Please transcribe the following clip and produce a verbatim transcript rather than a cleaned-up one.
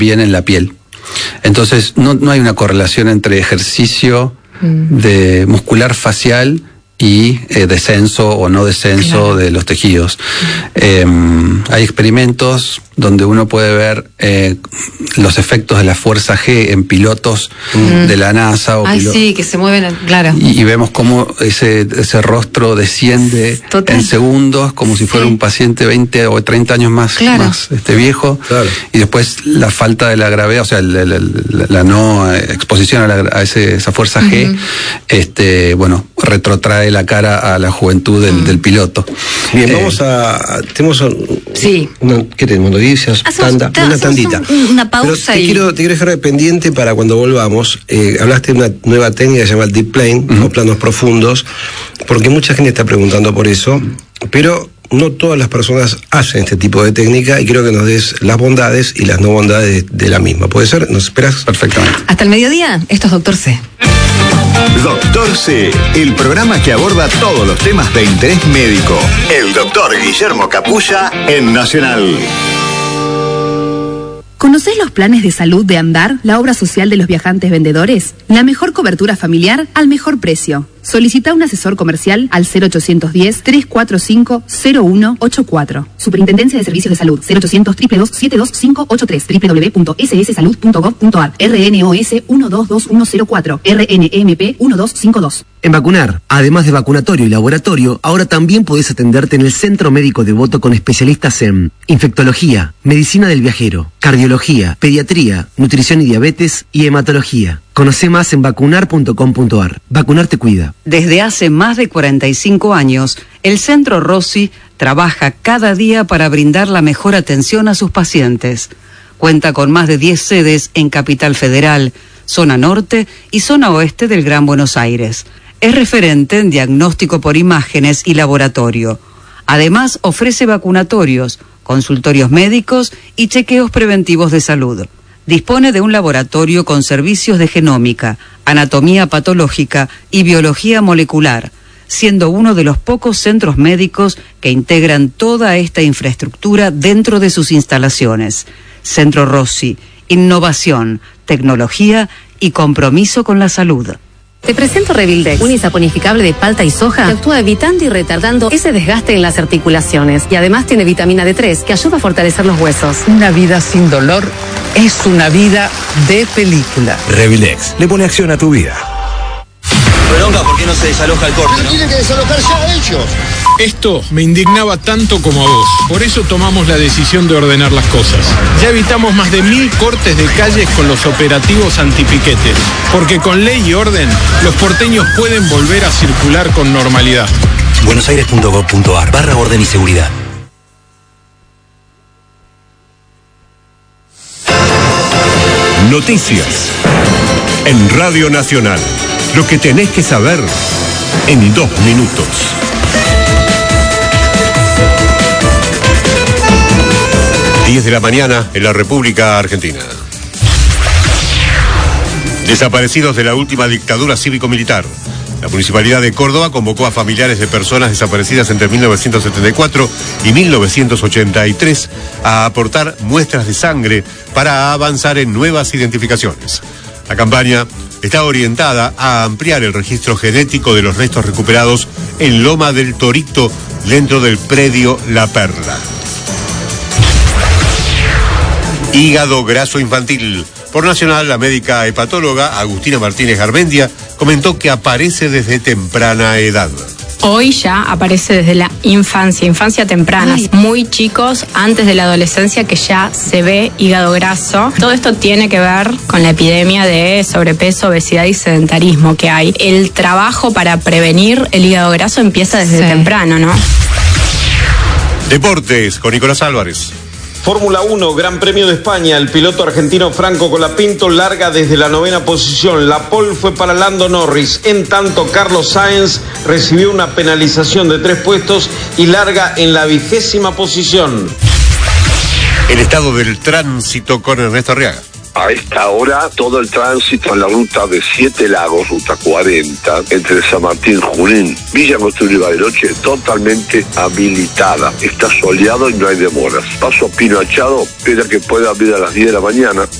bien en la piel. Entonces no, no hay una correlación entre ejercicio mm. de muscular facial y eh, descenso o no descenso claro. de los tejidos. Eh, hay experimentos donde uno puede ver eh, los efectos de la fuerza G en pilotos mm. de la NASA. O Ay, pilo- sí, que se mueven, claro. Y, y vemos cómo ese, ese rostro desciende Total. en segundos, como si fuera sí. un paciente veinte o treinta años más, claro. más este, viejo. Claro. Y después la falta de la gravedad, o sea, la, la, la, la no exposición a, la, a ese, esa fuerza G, uh-huh. este, bueno, retrotrae la cara a la juventud del, uh-huh. del piloto. Bien, eh, vamos a... Tenemos un, sí. una, ¿qué tenemos? Noticias, tanda, ta, una tandita. Un, una pausa Pero te, y... quiero, te quiero dejar pendiente para cuando volvamos. Eh, hablaste de una nueva técnica llamada Deep Plane, uh-huh. o planos profundos, porque mucha gente está preguntando por eso, pero no todas las personas hacen este tipo de técnica y creo que nos des las bondades y las no bondades de, de la misma. ¿Puede ser? ¿Nos esperas? Perfectamente. Hasta el mediodía, esto es Doctor C. Doctor C, el programa que aborda todos los temas de interés médico. El doctor Guillermo Capulla en Nacional. ¿Conocés los planes de salud de Andar, la obra social de los viajantes vendedores? La mejor cobertura familiar al mejor precio. Solicita un asesor comercial al cero ochocientos diez, trescientos cuarenta y cinco, cero uno ochenta y cuatro. Superintendencia de Servicios de Salud cero ochocientos, dos dos dos, siete dos cinco ocho tres, doble u doble u doble u punto ese ese salud punto gov punto a r, R N O S uno dos dos uno cero cuatro, R N M P uno dos cinco dos. En Vacunar, además de vacunatorio y laboratorio, ahora también podés atenderte en el Centro Médico Devoto con especialistas en infectología, medicina del viajero, cardiología, pediatría, nutrición y diabetes y hematología. Conoce más en vacunar punto com punto a r. Vacunar te cuida. Desde hace más de cuarenta y cinco años, el Centro Rossi trabaja cada día para brindar la mejor atención a sus pacientes. Cuenta con más de diez sedes en Capital Federal, zona norte y zona oeste del Gran Buenos Aires. Es referente en diagnóstico por imágenes y laboratorio. Además, ofrece vacunatorios, consultorios médicos y chequeos preventivos de salud. Dispone de un laboratorio con servicios de genómica, anatomía patológica y biología molecular, siendo uno de los pocos centros médicos que integran toda esta infraestructura dentro de sus instalaciones. Centro Rossi, innovación, tecnología y compromiso con la salud. Te presento Revildex, un isaponificable de palta y soja que actúa evitando y retardando ese desgaste en las articulaciones. Y además tiene vitamina D tres que ayuda a fortalecer los huesos. Una vida sin dolor es una vida de película. Revildex le pone acción a tu vida. Bronca, ¿por qué no se desaloja el corte, no? Tiene que desalojar ya ellos. Esto me indignaba tanto como a vos. Por eso tomamos la decisión de ordenar las cosas. Ya evitamos más de mil cortes de calles con los operativos antipiquetes. Porque con ley y orden, los porteños pueden volver a circular con normalidad. buenosaires punto gov punto a r barra orden y seguridad. Noticias en Radio Nacional. Lo que tenés que saber en dos minutos. diez de la mañana en la República Argentina. Desaparecidos de la última dictadura cívico-militar. La Municipalidad de Córdoba convocó a familiares de personas desaparecidas entre mil novecientos setenta y cuatro y mil novecientos ochenta y tres a aportar muestras de sangre para avanzar en nuevas identificaciones. La campaña está orientada a ampliar el registro genético de los restos recuperados en Loma del Torito, dentro del predio La Perla. Hígado graso infantil. Por Nacional, la médica hepatóloga Agustina Martínez Garmendia comentó que aparece desde temprana edad. Hoy ya aparece desde la infancia, infancia temprana, Ay. muy chicos, antes de la adolescencia, que ya se ve hígado graso. Todo esto tiene que ver con la epidemia de sobrepeso, obesidad y sedentarismo que hay. El trabajo para prevenir el hígado graso empieza desde sí. temprano, ¿no? Deportes con Nicolás Álvarez. Fórmula uno, Gran Premio de España. El piloto argentino Franco Colapinto larga desde la novena posición. La pole fue para Lando Norris. En tanto, Carlos Sainz recibió una penalización de tres puestos y larga en la vigésima posición. El estado del tránsito con Ernesto Arriaga. A esta hora, todo el tránsito en la ruta de Siete Lagos, ruta cuarenta, entre San Martín, Junín, Villa Angostura y Bariloche, totalmente habilitada. Está soleado y no hay demoras. Paso Pino Achado, espera que pueda abrir a las diez de la mañana.